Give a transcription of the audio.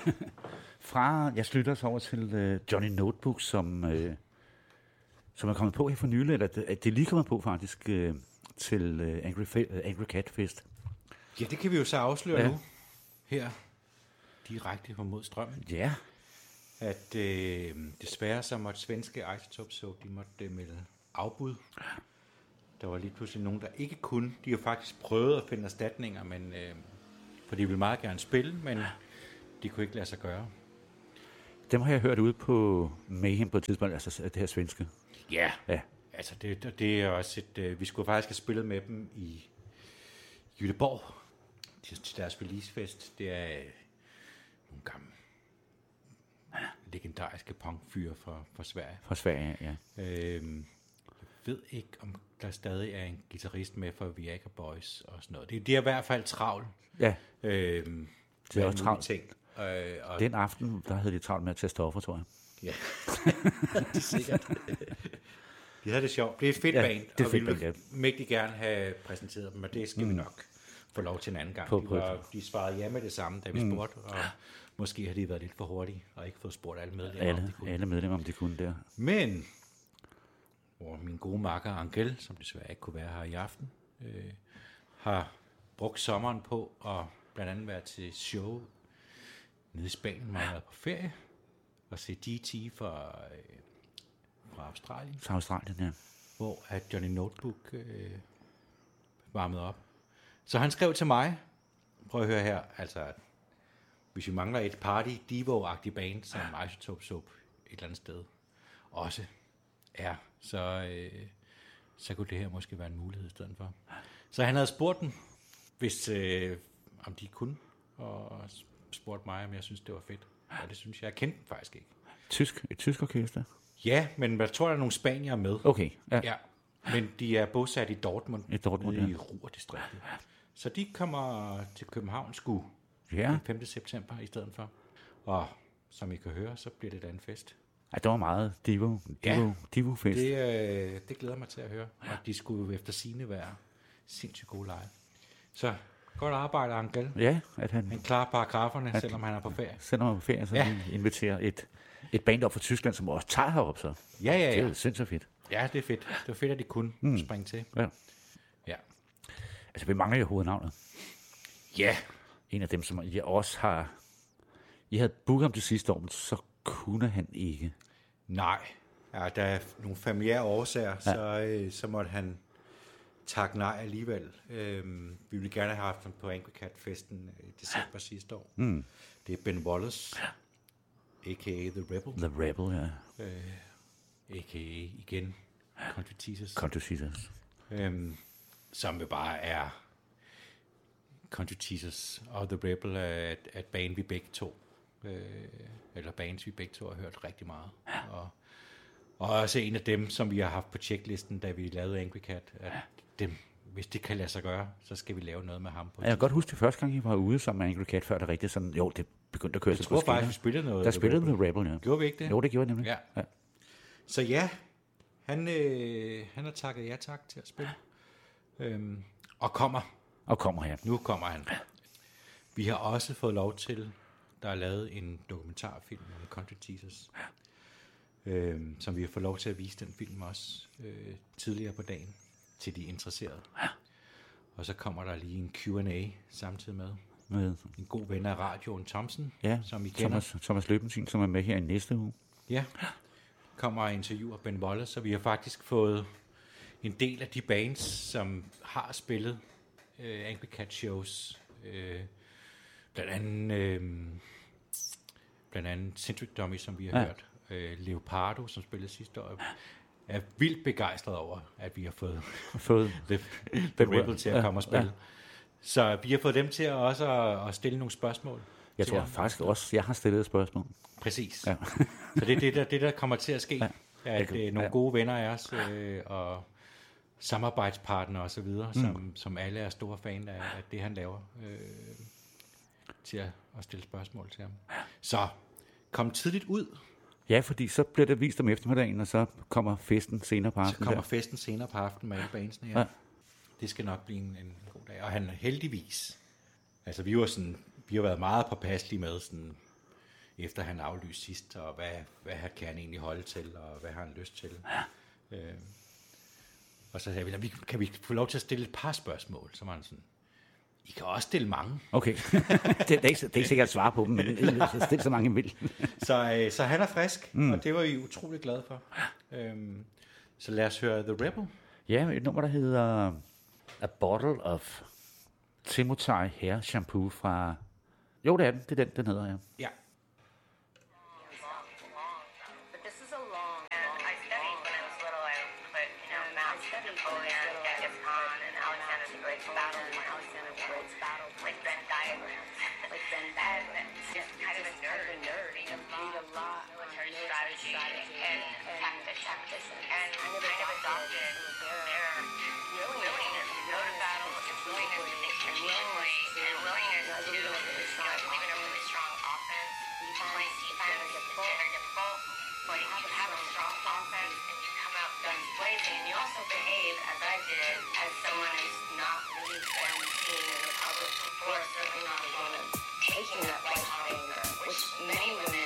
Fra jeg slutter så over til Johnny Notebook, som er kommet på her for nylig, eller det er lige kommet på faktisk til Angry Cat Fest. Ja, det kan vi jo så afsløre nu, her, direkte fra mod strømmen. Ja. At desværre så måtte svenske Isotope Soap, de måtte melde afbud. Der var lige pludselig nogen, der ikke kunne. De har faktisk prøvet at finde erstatninger, men, for de ville meget gerne spille, men de kunne ikke lade sig gøre. Dem har jeg hørt ude på Mayhem på et tidspunkt, altså det her svenske. Ja. Altså det er også vi skulle faktisk have spillet med dem i Göteborg til deres releasefest. Det er nogle gamle legendariske punkfyre fra Sverige. Fra Sverige, ja. Jeg ved ikke, om der stadig er en guitarist med for Viagra Boys og sådan noget. Det er i hvert fald travlt. Ja, det er også travlt. Ting. Og den aften, der havde de travlt med at tage stoffer, tror jeg. Ja, det er sikkert. De havde det sjovt. Det er et fedt band, det er og vi vil mægtig gerne have præsenteret dem, og det skal vi nok få lov til en anden gang. De svarede ja med det samme, da vi spurgte, og måske har de været lidt for hurtige, og ikke fået spurgt alle medlemmer, alle medlemmer, om de kunne der. Men min gode makker Angel, som desværre ikke kunne være her i aften, har brugt sommeren på at blandt andet være til show nede i Spanien, hvor han har været på ferie, og se DT fra Australien. Fra Australien, ja. Hvor at Johnny Notebook varmede op. Så han skrev til mig, prøv at høre her, altså, hvis vi mangler et party Devo-agtigt band, som Isotope Soap et eller andet sted også er, så kunne det her måske være en mulighed i stedet for. Så han havde spurgt dem, om de kunne, og spurgte mig, om jeg synes, det var fedt. Og det synes jeg. Jeg kendte dem faktisk ikke. Et tysk orkester? Ja, men jeg tror, der er nogle spaniere med. Okay, ja. Men de er bosat i Dortmund. I Dortmund, i Ruhrdistriktet. Så de kommer til København den 5. september i stedet for. Og som I kan høre, så bliver det da en fest. Ja, det var meget Divo-fest. Det glæder mig til at høre. Og de skulle jo efter sigende være sindssygt gode live. Så godt arbejde, Angel. Ja, at han klarer paragraferne, selvom han er på ferie. Selvom han er på ferie, så han inviterer et band op fra Tyskland, som også tager herop så. Ja. Det er sindssygt fedt. Ja, det er fedt. Det var fedt, at de kunne springe til. Ja. Altså, vi mangler jo hovednavnet. Ja. En af dem, som jeg også har... I havde booket ham det sidste år, så kunne han ikke. Nej. Ja, der er nogle familiære årsager, så måtte han takke nej alligevel. Vi ville gerne have haft ham på Angry Cat Festen i december sidste år. Det er Ben Wallace, a.k.a. The Rebel. The Rebel, ja. A.k.a. igen Country Teasers. Som jo bare er Country Teasers og The Rebel er et band, vi begge to, eller bands, vi begge to har hørt rigtig meget. Og også en af dem, som vi har haft på checklisten, da vi lavede Angry Cat, at hvis det kan lade sig gøre, så skal vi lave noget med ham. Jeg kan godt huske det første gang, I var ude sammen med Angry Cat, før det rigtig sådan, jo, det begyndte at køre sig på skinner. Jeg tror faktisk, vi spillede noget. Der spillede The Rebel, ja. Gjorde vi ikke det? Jo, det gjorde jeg nemlig. Ja. Så ja, han har takket ja tak til at spille. Og kommer. Ja. Nu kommer han. Vi har også fået lov til, der er lavet en dokumentarfilm om Country Teasers, som vi har fået lov til at vise den film også tidligere på dagen til de interesserede. Og så kommer der lige en Q&A samtidig med en god ven af radioen, Thomsen, som I kender. Thomas Løbensin, som er med her i næste uge. Ja, kommer og interviewer Ben Wallace, så vi har faktisk fået en del af de bands, som har spillet Angry Cat shows, blandt andet Centric Dummy, som vi har hørt, Leopardo, som spillede sidste år, er vildt begejstret over, at vi har fået The Rebel til at komme og spille. Så vi har fået dem til at stille nogle spørgsmål. Jeg tror faktisk også, jeg har stillet et spørgsmål. Præcis. Ja. Så det er det, der kommer til at ske. At nogle gode venner af os, og samarbejdspartnere og så videre, som alle er store fan af det, han laver, til at stille spørgsmål til ham. Så kom tidligt ud. Ja, fordi så bliver det vist om eftermiddagen, og så kommer festen senere på aftenen. Så kommer festen senere på aftenen med alle bandsene her. Ja. Det skal nok blive en god dag. Og han heldigvis, altså vi har været meget påpasselige med sådan, efter han aflyste sidst, og hvad kan han egentlig holde til, og hvad har han lyst til. Og så sagde vi, kan vi få lov til at stille et par spørgsmål, så var han sådan, I kan også stille mange. Okay, det er ikke sikkert at svare på dem, men stil så mange vil. Så han er frisk, og det var vi utrolig glade for. Så lad os høre The Rebel. Ja, et nummer, der hedder A Bottle of Timothy Hair Shampoo fra... Jo, det er den. Det er den hedder, ja. Ja. But if you have a strong offense and you come out guns blazing, and you also behave as I did, as someone who's not really been seen in the public before, certainly not a woman, taking that white hot anger, which many women